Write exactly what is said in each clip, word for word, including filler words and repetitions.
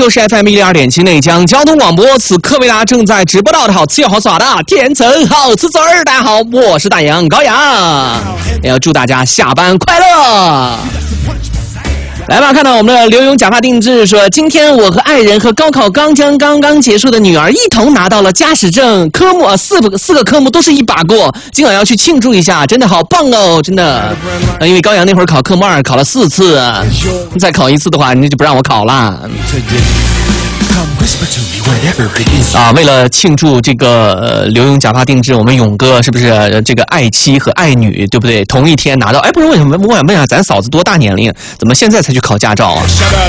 就是 F M 一零二点七内江交通广播，此刻为大家正在直播到的好吃又好耍的天成好吃滋儿。大家好，我是大洋高阳，也要祝大家下班快乐。来吧，看到我们的刘勇假发定制说，今天我和爱人和高考刚将刚刚结束的女儿一同拿到了驾驶证，科目啊四个四个科目都是一把过，今晚要去庆祝一下，真的好棒哦，真的。因为高阳那会儿考科目二考了四次，再考一次的话，你就不让我考了。啊，为了庆祝这个呃刘勇假发定制，我们勇哥是不是、呃、这个爱妻和爱女对不对？同一天拿到，哎，不是为什么？我想问一下，咱嫂子多大年龄？怎么现在才去考驾照啊？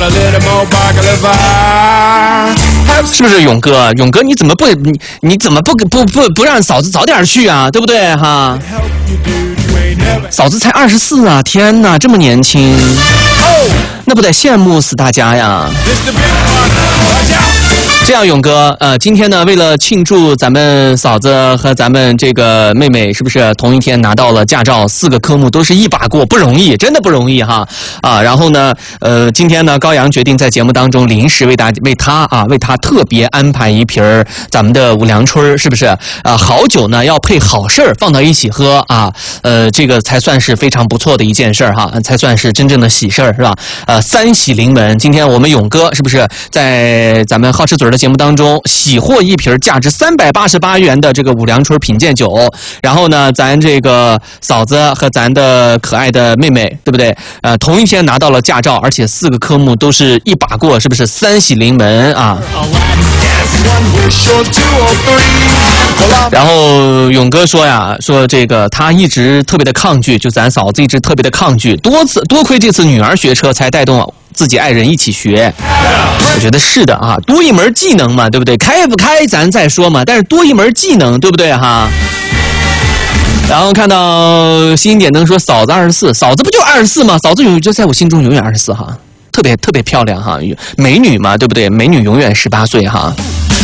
是不是勇哥？勇哥，你怎么不你你怎么不不不不让嫂子早点去啊？对不对哈？嫂子才二十四啊！天哪，这么年轻，那不得羡慕死大家呀！这样，勇哥，呃，今天呢，为了庆祝咱们嫂子和咱们这个妹妹是不是同一天拿到了驾照，四个科目都是一把过，不容易，真的不容易哈啊！然后呢，呃，今天呢，高阳决定在节目当中临时为大为他啊为他特别安排一瓶咱们的五粮春，是不是啊？好酒呢要配好事儿放到一起喝啊，呃，这个才算是非常不错的一件事儿哈，才算是真正的喜事儿是吧？呃，三喜临门，今天我们勇哥是不是在咱们好吃嘴的节目当中喜获一瓶价值三百八十八元的这个五粮春品鉴酒，然后呢，咱这个嫂子和咱的可爱的妹妹，对不对？呃，同一天拿到了驾照，而且四个科目都是一把过，是不是三喜临门啊？然后勇哥说呀，说这个他一直特别的抗拒，就咱嫂子一直特别的抗拒，多次多亏这次女儿学车才带动自己爱人一起学。我觉得是的啊，多一门技能嘛，对不对？开不开咱再说嘛，但是多一门技能，对不对哈？然后看到新点灯说嫂子二十四，嫂子不就二十四吗？嫂子永就在我心中永远二十四哈，特别特别漂亮哈，美女嘛，对不对？美女永远十八岁哈。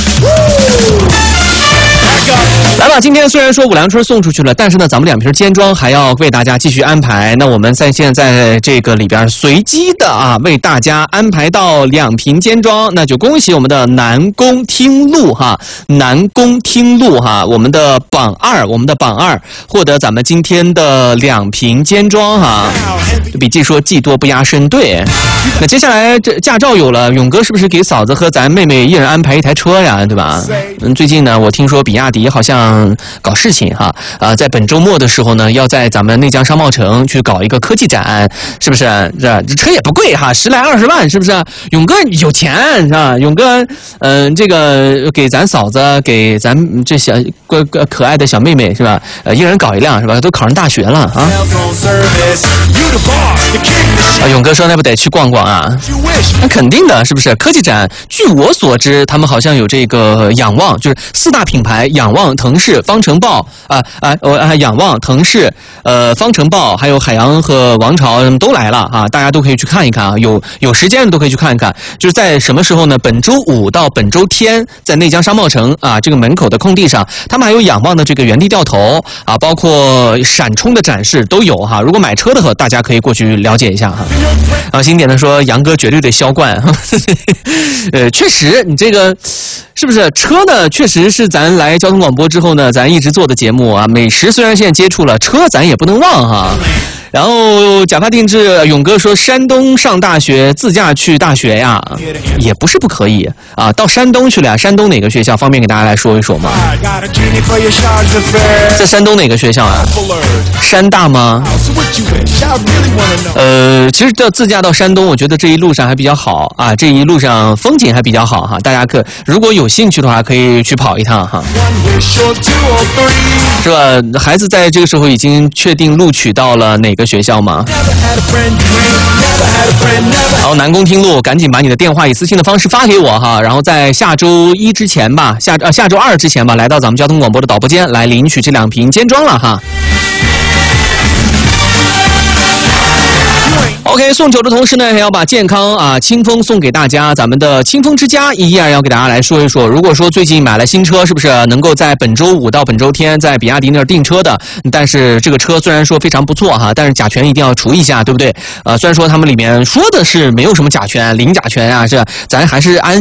来吧，今天虽然说五粮春送出去了，但是呢，咱们两瓶尖装还要为大家继续安排。那我们在现在这个里边随机的啊，为大家安排到两瓶尖装，那就恭喜我们的南宫听路哈，南宫听路哈，我们的榜二，我们的榜二获得咱们今天的两瓶尖装哈。笔记说技多不压身，对。那接下来这驾照有了，勇哥是不是给嫂子和咱妹妹一人安排一台车呀？对吧？嗯，最近呢，我听说比亚迪好像搞事情哈，啊、呃，在本周末的时候呢，要在咱们内江商贸城去搞一个科技展，是不是？这这车也不贵哈，十来二十万，是不是？勇哥有钱是吧？勇哥，嗯、呃，这个给咱嫂子，给咱这小可可爱的小妹妹是吧？呃，一人搞一辆是吧？都考上大学了啊！啊，勇哥说那不得去逛逛啊？那肯定的，是不是？科技展，据我所知，他们好像有这个仰望，就是四大品牌仰望、腾势、方程豹啊啊，我啊仰望、腾势、呃方程豹，还有海洋和王朝都来了啊，大家都可以去看一看啊，有有时间的都可以去看一看。就是在什么时候呢？本周五到本周天，在内江商贸城啊这个门口的空地上，他们还有仰望的这个原地掉头啊，包括闪冲的展示都有哈。如果买车的话，大家可以过去了解一下哈。啊，新点的说杨哥绝对得销冠，呃，确实你这个是不是车呢？确实是咱来交通广播之后呢，咱一直做的节目啊。美食虽然现在接触了，车咱也不能忘哈。然后假发定制，勇哥说山东上大学自驾去大学呀，也不是不可以啊。到山东去了呀，山东哪个学校？方便给大家来说一说吗？在山东哪个学校啊？山大吗？呃，其实到自驾到山东，我觉得这一路上还比较好啊，这一路上风景还比较好哈。大家可如果有兴趣的话，可以去跑一趟哈。是吧？孩子在这个时候已经确定录取到了哪个学校吗？然后南宫听路，赶紧把你的电话以私信的方式发给我哈，然后在下周一之前吧，下呃下周二之前吧，来到咱们交通广播的导播间来领取这两瓶尖装了哈。OK， 送酒的同时呢，还要把健康啊清风送给大家。咱们的清风之家依然要给大家来说一说。如果说最近买了新车，是不是能够在本周五到本周天在比亚迪那儿订车的？但是这个车虽然说非常不错哈，但是甲醛一定要除一下，对不对？呃，虽然说他们里面说的是没有什么甲醛，零甲醛啊，是咱还是安。